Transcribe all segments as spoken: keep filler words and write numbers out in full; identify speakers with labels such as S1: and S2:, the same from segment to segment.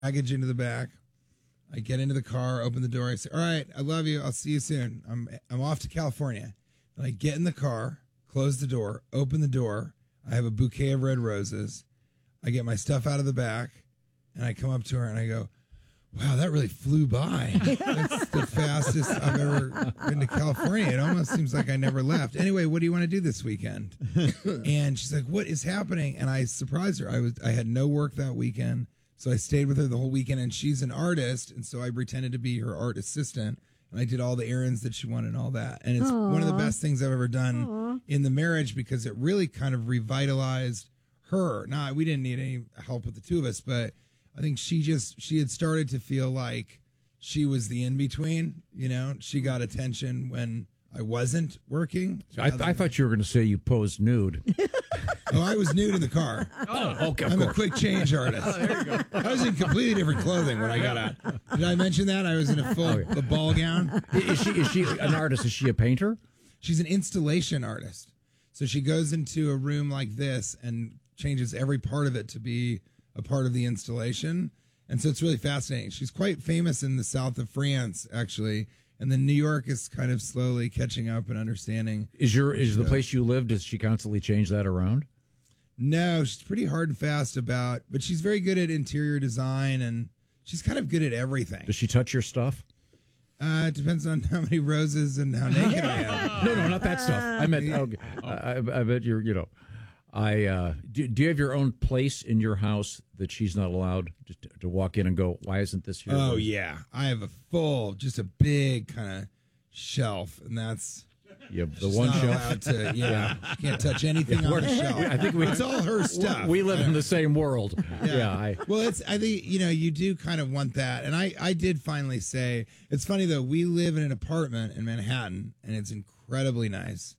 S1: baggage into the back. I get into the car, open the door. I say, all right, I love you. I'll see you soon. I'm I'm off to California. And I get in the car, close the door, open the door. I have a bouquet of red roses. I get my stuff out of the back, and I come up to her, and I go, wow, that really flew by. That's the fastest I've ever been to California. It almost seems like I never left. Anyway, what do you want to do this weekend? And she's like, what is happening? And I surprised her. I was I had no work that weekend, so I stayed with her the whole weekend. And she's an artist, and so I pretended to be her art assistant, and I did all the errands that she wanted and all that. And it's Aww. one of the best things I've ever done Aww. in the marriage because it really kind of revitalized her. Now, we didn't need any help with the two of us, but I think she just, she had started to feel like she was the in-between, you know? She got attention when I wasn't working.
S2: I, I thought you were going to say you posed nude.
S1: Oh, I was nude in the car.
S2: Oh, okay.
S1: I'm a quick change artist. Oh, there you go. I was in completely different clothing when I got out. Did I mention that? I was in a full oh, yeah. a ball gown.
S2: Is she, is she an artist? Is she a painter?
S1: She's an installation artist. So she goes into a room like this and changes every part of it to be a part of the installation. And so it's really fascinating. She's quite famous in the south of France, actually. And then New York is kind of slowly catching up and understanding.
S2: Is your is the place you live, does she constantly change that around?
S1: No, she's pretty hard and fast about, but she's very good at interior design, and she's kind of good at everything.
S2: Does she touch your stuff?
S1: Uh, it depends on how many roses and how naked I am.
S2: No, no, not that stuff. I meant, okay. I, I bet you're, you know. I uh, do, do you have your own place in your house that she's not allowed to, to walk in and go, why isn't this here?
S1: Oh, yeah. I have a full, just a big kind of shelf, and that's
S2: yeah, the one
S1: not
S2: shelf.
S1: Allowed to, yeah, she can't touch anything on the shelf.
S2: I think we,
S1: it's all her stuff.
S2: We live in the same world. Yeah. yeah I,
S1: well, it's I think, you know, you do kind of want that. And I, I did finally say, it's funny, though, we live in an apartment in Manhattan, and it's incredibly nice.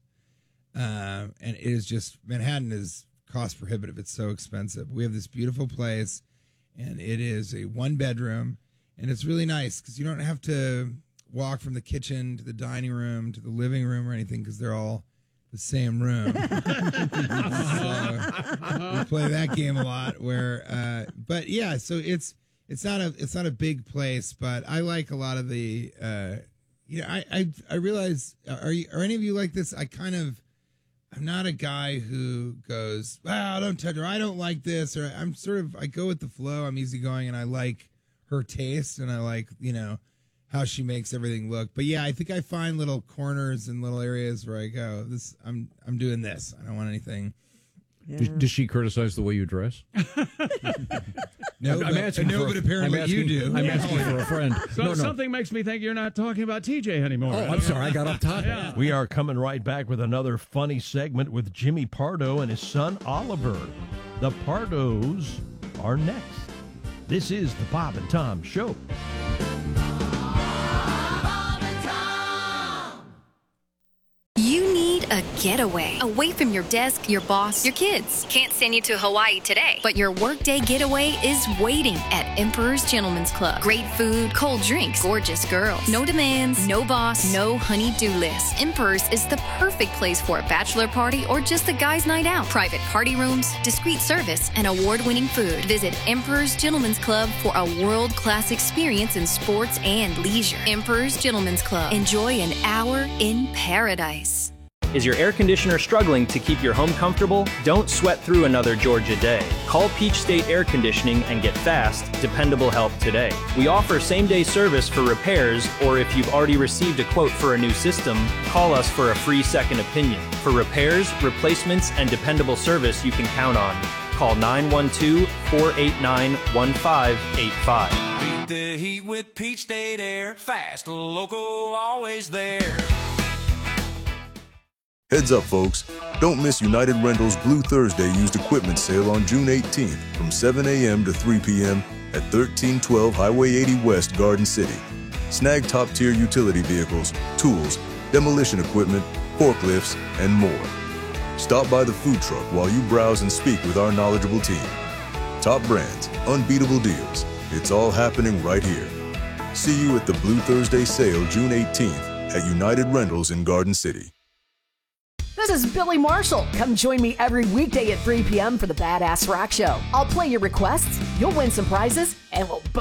S1: Uh, and it is just, Manhattan is cost prohibitive. It's so expensive. We have this beautiful place, and it is a one bedroom, and it's really nice because you don't have to walk from the kitchen to the dining room to the living room or anything because they're all the same room. So we play that game a lot. Where, uh, but yeah, so it's it's not a it's not a big place, but I like a lot of the. Uh, you know, I I I realize are you are any of you like this? I kind of. I'm not a guy who goes, wow, don't touch her. I don't like this. Or I'm sort of, I go with the flow. I'm easygoing, and I like her taste, and I like, you know, how she makes everything look. But yeah, I think I find little corners and little areas where I go, this, I'm, I'm doing this. I don't want anything.
S2: Yeah. Does, does she criticize the way you dress?
S1: No,
S2: I'm
S1: but,
S2: asking
S1: no,
S2: for,
S1: but apparently
S2: I'm asking,
S1: you do.
S2: I'm asking for a friend.
S3: So
S2: no, no.
S3: something makes me think you're not talking about T J anymore.
S2: Oh, I'm sorry. I got off topic.
S3: Yeah.
S4: We are coming right back with another funny segment with Jimmy Pardo and his son Oliver. The Pardos are next. This is the Bob and Tom Show.
S5: A getaway. Away from your desk, your boss, your kids. Can't send you to Hawaii today, but your workday getaway is waiting at Emperor's Gentleman's Club. Great food, cold drinks, gorgeous girls. No demands, no boss, no honey-do list. Emperor's is the perfect place for a bachelor party or just a guy's night out. Private party rooms, discreet service, and award-winning food. Visit Emperor's Gentleman's Club for a world-class experience in sports and leisure. Emperor's Gentleman's Club. Enjoy an hour in paradise.
S6: Is your air conditioner struggling to keep your home comfortable? Don't sweat through another Georgia day. Call Peach State Air Conditioning and get fast, dependable help today. We offer same-day service for repairs, or if you've already received a quote for a new system, call us for a free second opinion. For repairs, replacements, and dependable service you can count on, call nine one two, four eight nine, one five eight five.
S7: Beat the heat with Peach State Air. Fast, local, always there.
S8: Heads up, folks. Don't miss United Rentals Blue Thursday used equipment sale on June eighteenth from seven a.m. to three p.m. at thirteen twelve Highway eighty West, Garden City. Snag top-tier utility vehicles, tools, demolition equipment, forklifts, and more. Stop by the food truck while you browse and speak with our knowledgeable team. Top brands, unbeatable deals. It's all happening right here. See you at the Blue Thursday sale June eighteenth at United Rentals in Garden City.
S9: This is Billy Marshall. Come join me every weekday at three p.m. for the Badass Rock Show. I'll play your requests, you'll win some prizes, and we'll